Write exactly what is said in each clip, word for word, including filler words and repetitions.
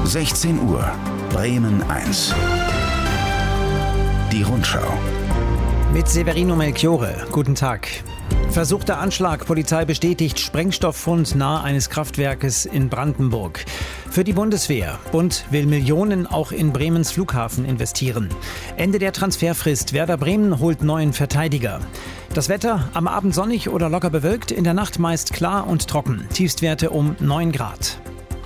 sechzehn Uhr, Bremen eins. Die Rundschau. Mit Severino Melchiore. Guten Tag. Versuchter Anschlag. Polizei bestätigt Sprengstofffund nahe eines Kraftwerkes in Brandenburg. Für die Bundeswehr. Bund will Millionen auch in Bremens Flughafen investieren. Ende der Transferfrist. Werder Bremen holt neuen Verteidiger. Das Wetter am Abend sonnig oder locker bewölkt, in der Nacht meist klar und trocken. Tiefstwerte um neun Grad.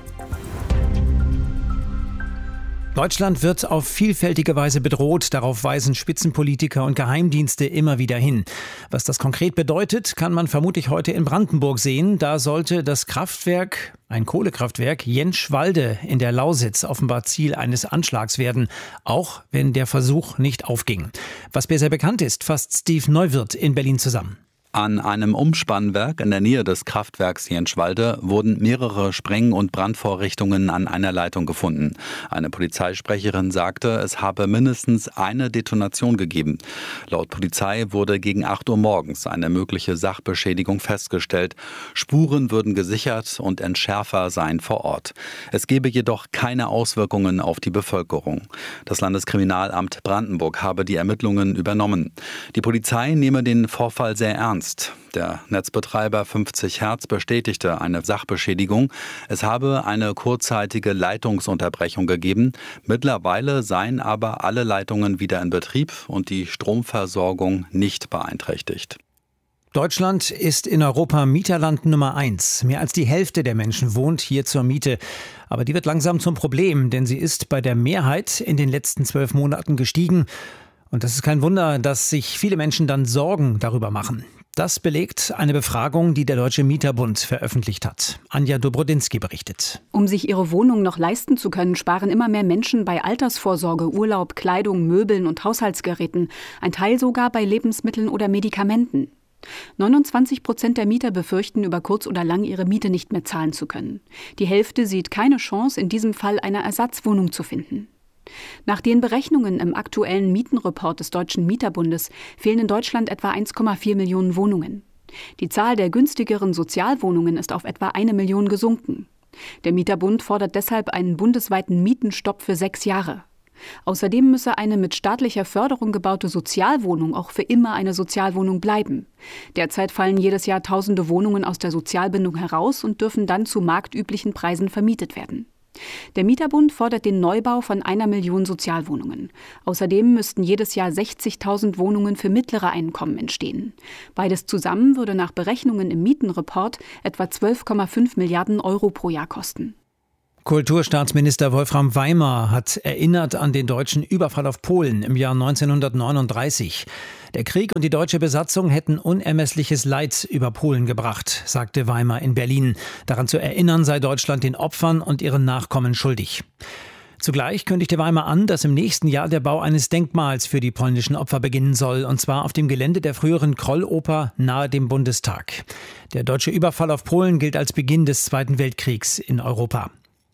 Deutschland wird auf vielfältige Weise bedroht. Darauf weisen Spitzenpolitiker und Geheimdienste immer wieder hin. Was das konkret bedeutet, kann man vermutlich heute in Brandenburg sehen. Da sollte das Kraftwerk, ein Kohlekraftwerk, Jentschwalde in der Lausitz offenbar Ziel eines Anschlags werden. Auch wenn der Versuch nicht aufging. Was bisher bekannt ist, fasst Steve Neuwirth in Berlin zusammen. An einem Umspannwerk in der Nähe des Kraftwerks Jentschwalde wurden mehrere Spreng- und Brandvorrichtungen an einer Leitung gefunden. Eine Polizeisprecherin sagte, es habe mindestens eine Detonation gegeben. Laut Polizei wurde gegen acht Uhr morgens eine mögliche Sachbeschädigung festgestellt. Spuren würden gesichert und Entschärfer seien vor Ort. Es gebe jedoch keine Auswirkungen auf die Bevölkerung. Das Landeskriminalamt Brandenburg habe die Ermittlungen übernommen. Die Polizei nehme den Vorfall sehr ernst. Der Netzbetreiber fünfzig Hertz bestätigte eine Sachbeschädigung. Es habe eine kurzzeitige Leitungsunterbrechung gegeben. Mittlerweile seien aber alle Leitungen wieder in Betrieb und die Stromversorgung nicht beeinträchtigt. Deutschland ist in Europa Mieterland Nummer eins. Mehr als die Hälfte der Menschen wohnt hier zur Miete. Aber die wird langsam zum Problem, denn sie ist bei der Mehrheit in den letzten zwölf Monaten gestiegen. Und das ist kein Wunder, dass sich viele Menschen dann Sorgen darüber machen. Das belegt eine Befragung, die der Deutsche Mieterbund veröffentlicht hat. Anja Dobrodinsky berichtet. Um sich ihre Wohnung noch leisten zu können, sparen immer mehr Menschen bei Altersvorsorge, Urlaub, Kleidung, Möbeln und Haushaltsgeräten. Ein Teil sogar bei Lebensmitteln oder Medikamenten. neunundzwanzig Prozent der Mieter befürchten, über kurz oder lang ihre Miete nicht mehr zahlen zu können. Die Hälfte sieht keine Chance, in diesem Fall eine Ersatzwohnung zu finden. Nach den Berechnungen im aktuellen Mietenreport des Deutschen Mieterbundes fehlen in Deutschland etwa eins Komma vier Millionen Wohnungen. Die Zahl der günstigeren Sozialwohnungen ist auf etwa eine Million gesunken. Der Mieterbund fordert deshalb einen bundesweiten Mietenstopp für sechs Jahre. Außerdem müsse eine mit staatlicher Förderung gebaute Sozialwohnung auch für immer eine Sozialwohnung bleiben. Derzeit fallen jedes Jahr tausende Wohnungen aus der Sozialbindung heraus und dürfen dann zu marktüblichen Preisen vermietet werden. Der Mieterbund fordert den Neubau von einer Million Sozialwohnungen. Außerdem müssten jedes Jahr sechzigtausend Wohnungen für mittlere Einkommen entstehen. Beides zusammen würde nach Berechnungen im Mietenreport etwa zwölf Komma fünf Milliarden Euro pro Jahr kosten. Kulturstaatsminister Wolfram Weimar hat erinnert an den deutschen Überfall auf Polen im Jahr neunzehnhundertneununddreißig. Der Krieg und die deutsche Besatzung hätten unermessliches Leid über Polen gebracht, sagte Weimar in Berlin. Daran zu erinnern sei Deutschland den Opfern und ihren Nachkommen schuldig. Zugleich kündigte Weimar an, dass im nächsten Jahr der Bau eines Denkmals für die polnischen Opfer beginnen soll, und zwar auf dem Gelände der früheren Krolloper nahe dem Bundestag. Der deutsche Überfall auf Polen gilt als Beginn des Zweiten Weltkriegs in Europa.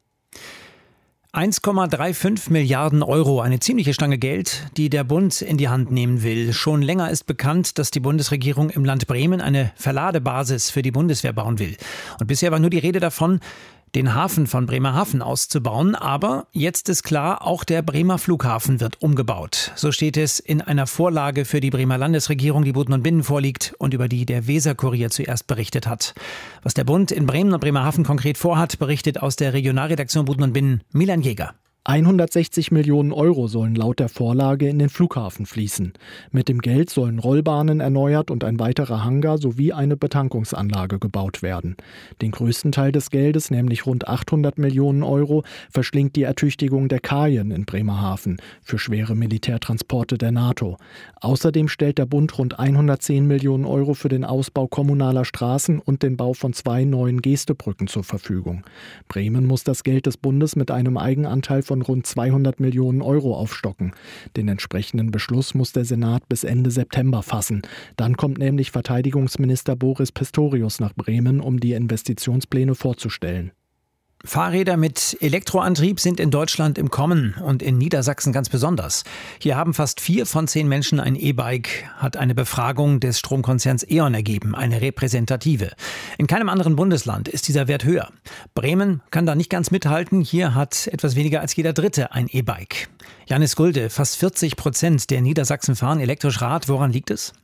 eins Komma fünfunddreißig Milliarden Euro, eine ziemliche Stange Geld, die der Bund in die Hand nehmen will. Schon länger ist bekannt, dass die Bundesregierung im Land Bremen eine Verladebasis für die Bundeswehr bauen will. Und bisher war nur die Rede davon, den Hafen von Bremerhaven auszubauen. Aber jetzt ist klar, auch der Bremer Flughafen wird umgebaut. So steht es in einer Vorlage für die Bremer Landesregierung, die Buden und Binnen vorliegt und über die der Weser-Kurier zuerst berichtet hat. Was der Bund in Bremen und Bremerhaven konkret vorhat, berichtet aus der Regionalredaktion Buden und Binnen Milan Jäger. hundertsechzig Millionen Euro sollen laut der Vorlage in den Flughafen fließen. Mit dem Geld sollen Rollbahnen erneuert und ein weiterer Hangar sowie eine Betankungsanlage gebaut werden. Den größten Teil des Geldes, nämlich rund achthundert Millionen Euro, verschlingt die Ertüchtigung der Kajen in Bremerhaven für schwere Militärtransporte der NATO. Außerdem stellt der Bund rund hundertzehn Millionen Euro für den Ausbau kommunaler Straßen und den Bau von zwei neuen Gestebrücken zur Verfügung. Bremen muss das Geld des Bundes mit einem Eigenanteil von von rund zweihundert Millionen Euro aufstocken. Den entsprechenden Beschluss muss der Senat bis Ende September fassen. Dann kommt nämlich Verteidigungsminister Boris Pistorius nach Bremen, um die Investitionspläne vorzustellen. Fahrräder mit Elektroantrieb sind in Deutschland im Kommen und in Niedersachsen ganz besonders. Hier haben fast vier von zehn Menschen ein E-Bike, hat eine Befragung des Stromkonzerns E.ON ergeben, eine repräsentative. In keinem anderen Bundesland ist dieser Wert höher. Bremen kann da nicht ganz mithalten. Hier hat etwas weniger als jeder Dritte ein E-Bike. Janis Gulde, fast vierzig Prozent der Niedersachsen fahren elektrisch Rad. Woran liegt es?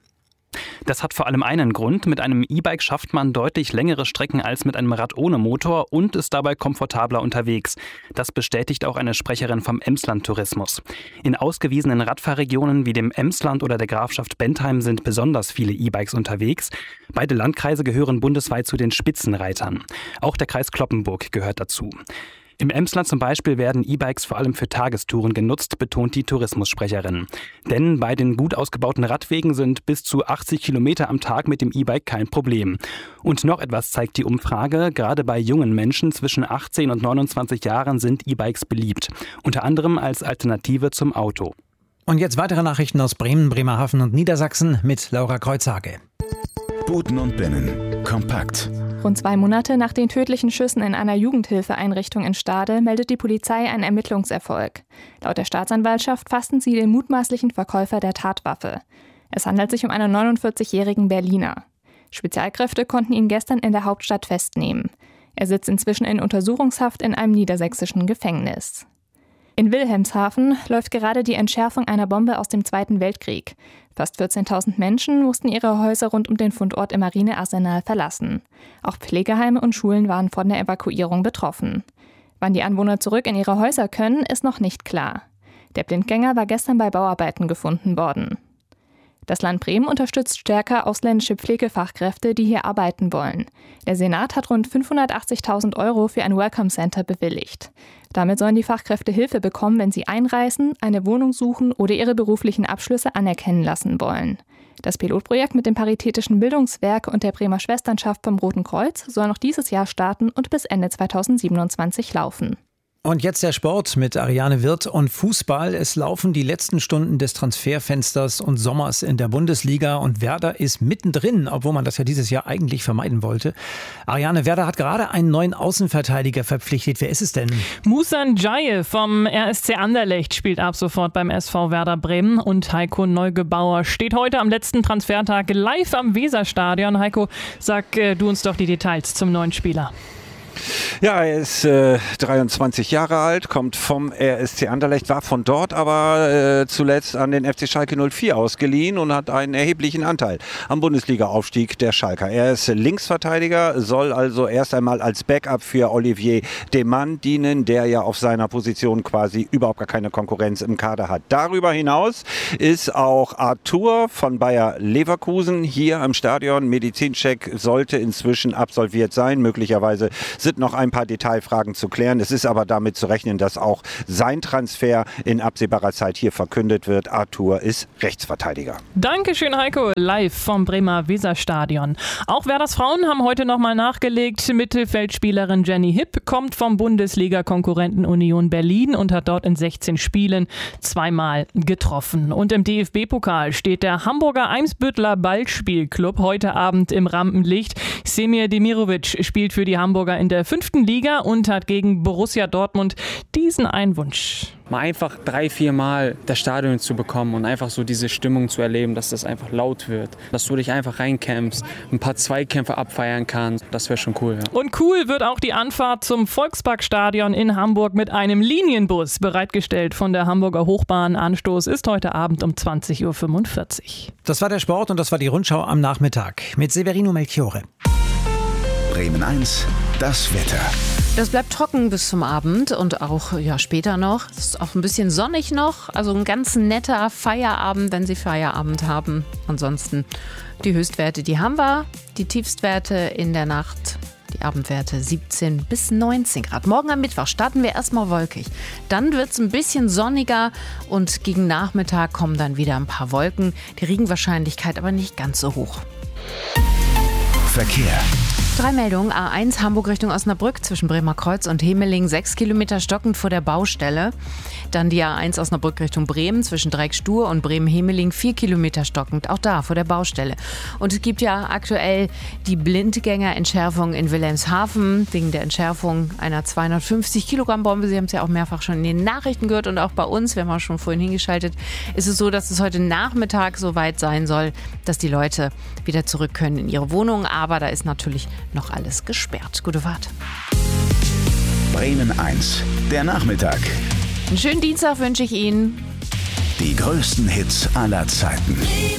Das hat vor allem einen Grund. Mit einem E-Bike schafft man deutlich längere Strecken als mit einem Rad ohne Motor und ist dabei komfortabler unterwegs. Das bestätigt auch eine Sprecherin vom Emsland Tourismus. In ausgewiesenen Radfahrregionen wie dem Emsland oder der Grafschaft Bentheim sind besonders viele E-Bikes unterwegs. Beide Landkreise gehören bundesweit zu den Spitzenreitern. Auch der Kreis Cloppenburg gehört dazu. Im Emsland zum Beispiel werden E-Bikes vor allem für Tagestouren genutzt, betont die Tourismussprecherin. Denn bei den gut ausgebauten Radwegen sind bis zu achtzig Kilometer am Tag mit dem E-Bike kein Problem. Und noch etwas zeigt die Umfrage. Gerade bei jungen Menschen zwischen achtzehn und neunundzwanzig Jahren sind E-Bikes beliebt. Unter anderem als Alternative zum Auto. Und jetzt weitere Nachrichten aus Bremen, Bremerhaven und Niedersachsen mit Laura Kreuzhage. Buten und Binnen. Kompakt. Rund zwei Monate nach den tödlichen Schüssen in einer Jugendhilfeeinrichtung in Stade meldet die Polizei einen Ermittlungserfolg. Laut der Staatsanwaltschaft fassten sie den mutmaßlichen Verkäufer der Tatwaffe. Es handelt sich um einen neunundvierzigjährigen Berliner. Spezialkräfte konnten ihn gestern in der Hauptstadt festnehmen. Er sitzt inzwischen in Untersuchungshaft in einem niedersächsischen Gefängnis. In Wilhelmshaven läuft gerade die Entschärfung einer Bombe aus dem Zweiten Weltkrieg. Fast vierzehntausend Menschen mussten ihre Häuser rund um den Fundort im Marinearsenal verlassen. Auch Pflegeheime und Schulen waren von der Evakuierung betroffen. Wann die Anwohner zurück in ihre Häuser können, ist noch nicht klar. Der Blindgänger war gestern bei Bauarbeiten gefunden worden. Das Land Bremen unterstützt stärker ausländische Pflegefachkräfte, die hier arbeiten wollen. Der Senat hat rund fünfhundertachtzigtausend Euro für ein Welcome Center bewilligt. Damit sollen die Fachkräfte Hilfe bekommen, wenn sie einreisen, eine Wohnung suchen oder ihre beruflichen Abschlüsse anerkennen lassen wollen. Das Pilotprojekt mit dem Paritätischen Bildungswerk und der Bremer Schwesternschaft vom Roten Kreuz soll noch dieses Jahr starten und bis Ende zweitausendsiebenundzwanzig laufen. Und jetzt der Sport mit Ariane Wirth und Fußball. Es laufen die letzten Stunden des Transferfensters und Sommers in der Bundesliga und Werder ist mittendrin, obwohl man das ja dieses Jahr eigentlich vermeiden wollte. Ariane, Werder hat gerade einen neuen Außenverteidiger verpflichtet. Wer ist es denn? Musa Njaye vom R S C Anderlecht spielt ab sofort beim S V Werder Bremen und Heiko Neugebauer steht heute am letzten Transfertag live am Weserstadion. Heiko, sag äh, du uns doch die Details zum neuen Spieler. Ja, er ist äh, dreiundzwanzig Jahre alt, kommt vom R S C Anderlecht, war von dort aber äh, zuletzt an den F C Schalke null vier ausgeliehen und hat einen erheblichen Anteil am Bundesliga-Aufstieg der Schalker. Er ist Linksverteidiger, soll also erst einmal als Backup für Olivier Demann dienen, der ja auf seiner Position quasi überhaupt gar keine Konkurrenz im Kader hat. Darüber hinaus ist auch Arthur von Bayer Leverkusen hier am Stadion. Medizincheck sollte inzwischen absolviert sein, möglicherweise sind noch ein paar Detailfragen zu klären. Es ist aber damit zu rechnen, dass auch sein Transfer in absehbarer Zeit hier verkündet wird. Arthur ist Rechtsverteidiger. Dankeschön, Heiko. Live vom Bremer Weserstadion. Auch Werders Frauen haben heute nochmal nachgelegt. Mittelfeldspielerin Jenny Hipp kommt vom Bundesliga-Konkurrenten Union Berlin und hat dort in sechzehn Spielen zweimal getroffen. Und im D F B-Pokal steht der Hamburger Eimsbütteler Ballspielclub heute Abend im Rampenlicht. Semir Demirovic spielt für die Hamburger in der fünften Liga und hat gegen Borussia Dortmund diesen einen Wunsch. Mal einfach drei, vier Mal das Stadion zu bekommen und einfach so diese Stimmung zu erleben, dass das einfach laut wird. Dass du dich einfach reinkämpfst, ein paar Zweikämpfe abfeiern kannst, das wäre schon cool. Ja. Und cool wird auch die Anfahrt zum Volksparkstadion in Hamburg mit einem Linienbus, bereitgestellt von der Hamburger Hochbahn. Anstoß ist heute Abend um zwanzig Uhr fünfundvierzig. Das war der Sport und das war die Rundschau am Nachmittag mit Severino Melchiore. Bremen eins, das Wetter. Das bleibt trocken bis zum Abend und auch ja, später noch. Es ist auch ein bisschen sonnig noch. Also ein ganz netter Feierabend, wenn Sie Feierabend haben. Ansonsten die Höchstwerte, die haben wir. Die Tiefstwerte in der Nacht, die Abendwerte siebzehn bis neunzehn Grad. Morgen am Mittwoch starten wir erstmal wolkig. Dann wird es ein bisschen sonniger und gegen Nachmittag kommen dann wieder ein paar Wolken. Die Regenwahrscheinlichkeit aber nicht ganz so hoch. Verkehr. Drei Meldungen. A eins Hamburg Richtung Osnabrück zwischen Bremer Kreuz und Hemeling sechs Kilometer stockend vor der Baustelle. Dann die A eins Osnabrück Richtung Bremen zwischen Dreieckstuhr und Bremen-Hemeling vier Kilometer stockend, auch da vor der Baustelle. Und es gibt ja aktuell die Blindgängerentschärfung in Wilhelmshaven wegen der Entschärfung einer zweihundertfünfzig Kilogramm Bombe. Sie haben es ja auch mehrfach schon in den Nachrichten gehört und auch bei uns, wir haben auch schon vorhin hingeschaltet, ist es so, dass es heute Nachmittag soweit sein soll, dass die Leute wieder zurück können in ihre Wohnungen. Aber da ist natürlich noch alles gesperrt. Gute Fahrt. Bremen eins, der Nachmittag. Einen schönen Dienstag wünsche ich Ihnen. Die größten Hits aller Zeiten.